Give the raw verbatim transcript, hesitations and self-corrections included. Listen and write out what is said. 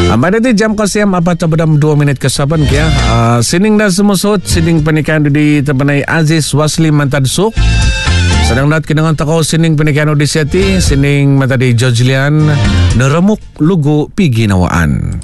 Pada ti jam kasiam apa tabadam dua minit kesaban kaya. Uh, sining na sumusot, sining panikan di tabanay Aziz Wasli Mantadsuk. Sedang nat kinangan takaw sining panikan di Seti, sining mata di George Lian, naramuk lugo piginawaan.